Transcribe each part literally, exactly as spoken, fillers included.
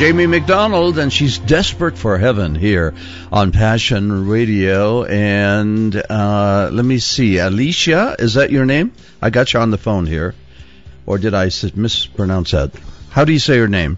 Jamie McDonald, and she's desperate for heaven here on Passion Radio. And uh, let me see, Alicia, is that your name? I got you on the phone here. Or did I mispronounce that? How do you say your name?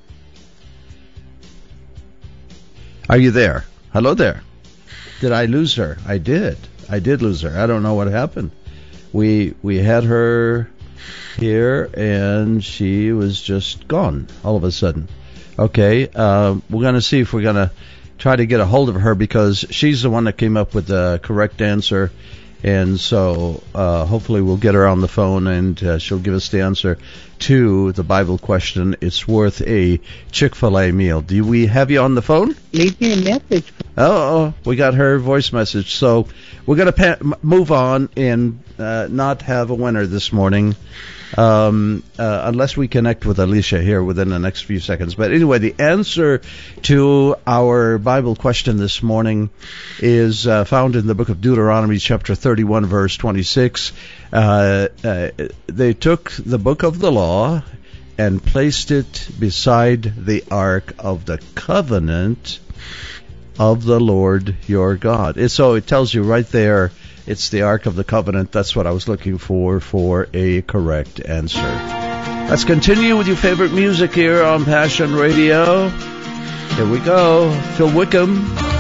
Are you there? Hello there. Did I lose her? I did. I did lose her. I don't know what happened. We we had her here, and she was just gone all of a sudden. Okay, uh, we're going to see if we're going to try to get a hold of her, because she's the one that came up with the correct answer. And so uh, hopefully we'll get her on the phone, and uh, she'll give us the answer to the Bible question. It's worth a Chick-fil-A meal. Do we have you on the phone? Leave me a message. Oh, we got her voice message. So we're going to pa- move on and uh, not have a winner this morning, um, uh, unless we connect with Alicia here within the next few seconds. But anyway, the answer to our Bible question this morning is uh, found in the book of Deuteronomy, chapter thirty-one, verse twenty-six. Uh, uh, they took the book of the law and placed it beside the ark of the covenant of the Lord your God. And so it tells you right there, it's the Ark of the Covenant. That's what I was looking for, for a correct answer. Let's continue with your favorite music here on Passion Radio. Here we go. Phil Wickham.